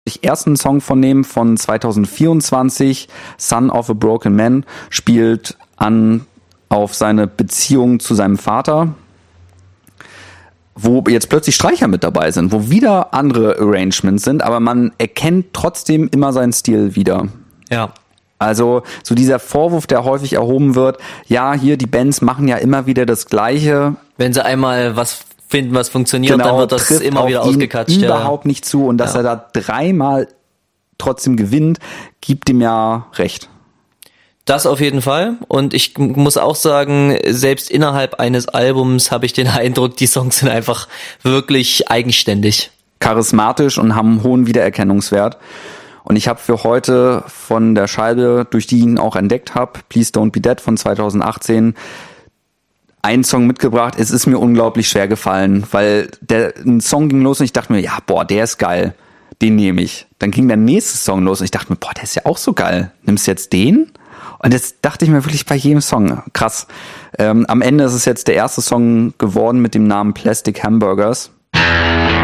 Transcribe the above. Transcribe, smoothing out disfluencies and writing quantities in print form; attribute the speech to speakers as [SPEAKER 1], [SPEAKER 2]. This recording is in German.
[SPEAKER 1] Ich ersten Song von dem von 2024, Son of a Broken Man, spielt an auf seine Beziehung zu seinem Vater, wo jetzt plötzlich Streicher mit dabei sind, wo wieder andere Arrangements sind, aber man erkennt trotzdem immer seinen Stil wieder.
[SPEAKER 2] Ja.
[SPEAKER 1] Also so dieser Vorwurf, der häufig erhoben wird, ja, hier die Bands machen ja immer wieder das Gleiche.
[SPEAKER 2] Wenn sie einmal was finden, was funktioniert, dann wird das immer wieder ausgekatscht.
[SPEAKER 1] Überhaupt nicht zu, und dass er da dreimal trotzdem gewinnt, gibt ihm ja recht.
[SPEAKER 2] Das auf jeden Fall, und ich muss auch sagen, selbst innerhalb eines Albums habe ich den Eindruck, die Songs sind einfach wirklich eigenständig.
[SPEAKER 1] Charismatisch und haben einen hohen Wiedererkennungswert. Und ich habe für heute von der Scheibe, durch die ich ihn auch entdeckt habe, Please Don't Be Dead von 2018, einen Song mitgebracht. Es ist mir unglaublich schwer gefallen, weil ein Song ging los und ich dachte mir, ja, boah, der ist geil, den nehme ich. Dann ging der nächste Song los und ich dachte mir, boah, der ist ja auch so geil. Nimmst du jetzt den? Und das dachte ich mir wirklich bei jedem Song. Krass. Am Ende ist es jetzt der erste Song geworden mit dem Namen Plastic Hamburgers.